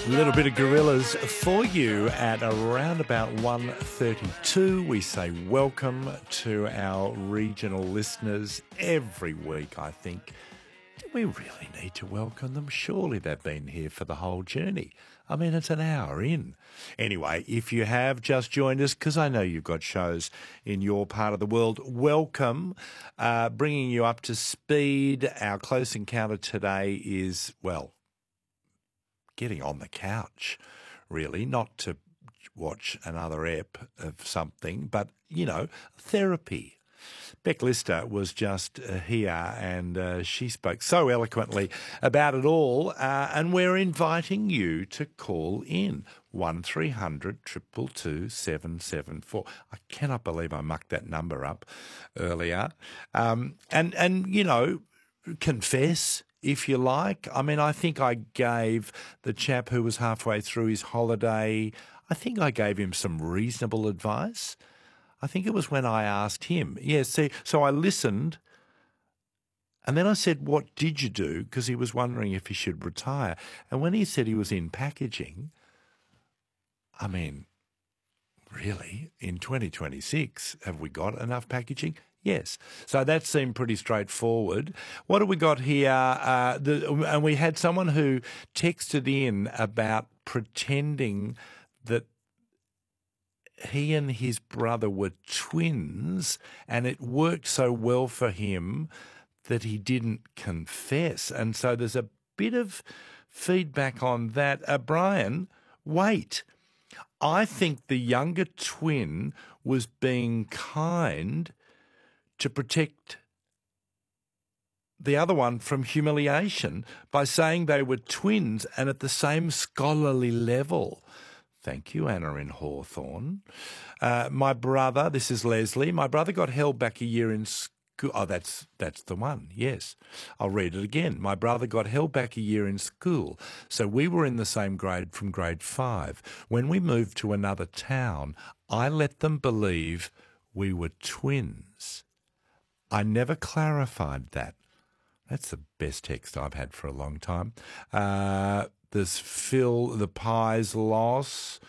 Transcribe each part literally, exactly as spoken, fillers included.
A little bit of Gorillas for you at around about one thirty-two. We say welcome to our regional listeners every week, I think. Do we really need to welcome them? Surely they've been here for the whole journey. I mean, it's an hour in. Anyway, if you have just joined us, because I know you've got shows in your part of the world, welcome. Uh, bringing you up to speed. Our close encounter today is, well, getting on the couch, really, not to watch another ep of something, but, you know, therapy. Beck Lister was just uh, here and uh, she spoke so eloquently about it all, uh, and we're inviting you to call in one three hundred, two two two, seven seven four. I cannot believe I mucked that number up earlier. Um, and, and, you know, confess if you like. I mean, I think I gave the chap who was halfway through his holiday, I think I gave him some reasonable advice. I think it was when I asked him. Yeah, see, so I listened and then I said, what did you do? Because he was wondering if he should retire. And when he said he was in packaging, I mean, really, in twenty twenty-six, have we got enough packaging? Yes. So that seemed pretty straightforward. What have we got here? Uh, the, and we had someone who texted in about pretending that he and his brother were twins and it worked so well for him that he didn't confess. And so there's a bit of feedback on that. Uh, Brian, wait. I think the younger twin was being kind to protect the other one from humiliation by saying they were twins and at the same scholarly level. Thank you, Anna in Hawthorne. Uh, my brother, this is Leslie, my brother got held back a year in school. Oh, that's that's the one, yes. I'll read it again. My brother got held back a year in school, so we were in the same grade from grade five. When we moved to another town, I let them believe we were twins. I never clarified that. That's the best text I've had for a long time. Uh, there's Phil, the Pies loss.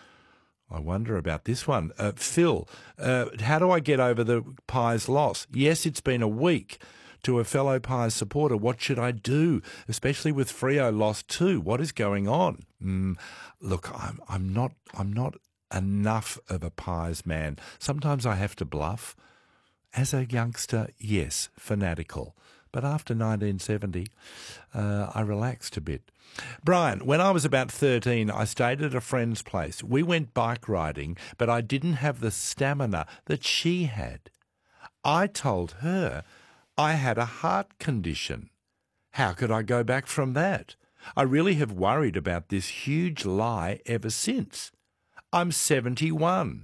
I wonder about this one. Uh, Phil, uh, how do I get over the Pies loss? Yes, it's been a week. To a fellow Pies supporter, what should I do? Especially with Freo lost too. What is going on? Mm, look, I'm, I'm not, I'm not enough of a Pies man. Sometimes I have to bluff. As a youngster, yes, fanatical. But after nineteen seventy, uh, I relaxed a bit. Brian, when I was about thirteen, I stayed at a friend's place. We went bike riding, but I didn't have the stamina that she had. I told her I had a heart condition. How could I go back from that? I really have worried about this huge lie ever since. I'm seventy-one.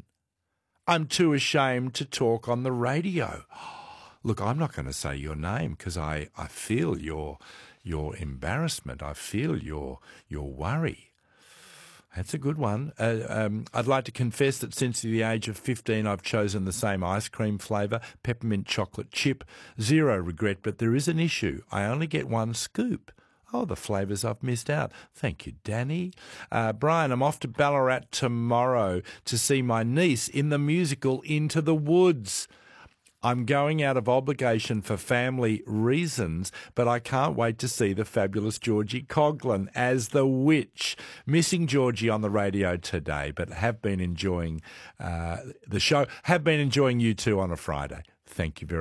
I'm too ashamed to talk on the radio. Look, I'm not going to say your name because I, I feel your your embarrassment. I feel your your worry. That's a good one. Uh, um, I'd like to confess that since the age of fifteen, I've chosen the same ice cream flavour, peppermint chocolate chip. Zero regret, but there is an issue. I only get one scoop. Oh, the flavours I've missed out. Thank you, Danny. Uh, Brian, I'm off to Ballarat tomorrow to see my niece in the musical Into the Woods. I'm going out of obligation for family reasons, but I can't wait to see the fabulous Georgie Coughlin as the witch. Missing Georgie on the radio today, but have been enjoying uh, the show. Have been enjoying you too on a Friday. Thank you very much.